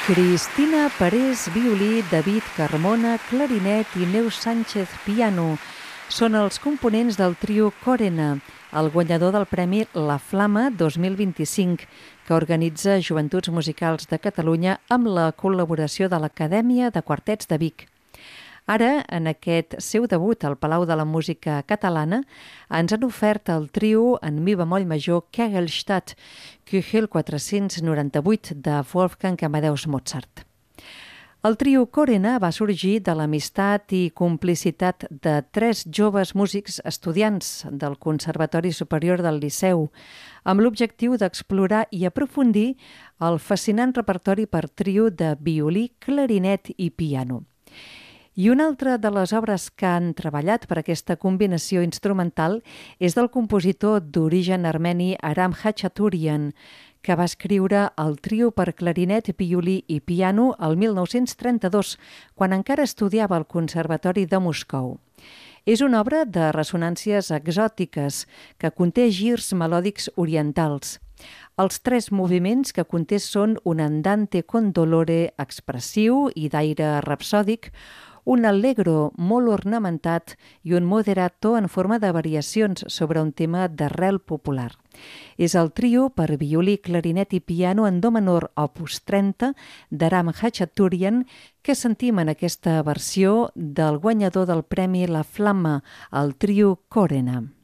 Cristina Parés, violí, David Carmona, clarinet i Neus Sánchez, piano. Són els components del trio Còrena, el guanyador del Premi La Flama 2025, que organitza Joventuts Musicals de Catalunya amb la col·laboració de l'Acadèmia de Quartets de Vic. Ara, en aquest seu debut al Palau de la Música Catalana, ens han ofert el trio en mi bemoll major Kegelstadt, Küchel 498 de Wolfgang Amadeus Mozart. El trio Còrena va sorgir de l'amistat i complicitat de 3 joves músics estudiants del Conservatori Superior del Liceu, amb l'objectiu d'explorar i aprofundir el fascinant repertori per trio de violí, clarinet i piano. I una altra de les obres que han treballat per aquesta combinació instrumental és del compositor d'origen armeni Aram Khachaturian, que va escriure el trio per clarinet, violí i piano el 1932, quan encara estudiava al Conservatori de Moscou. És una obra de ressonàncies exòtiques que conté girs melòdics orientals. Els 3 moviments que conté són un andante con dolore expressiu i d'aire rapsòdic, un allegro molt ornamentat i un moderato en forma de variacions sobre un tema d'arrel popular. És el trio per violí, clarinet i piano en do menor opus 30 d'Aram Khachaturian que sentim en aquesta versió del guanyador del Premi La Flama, el trio Còrena.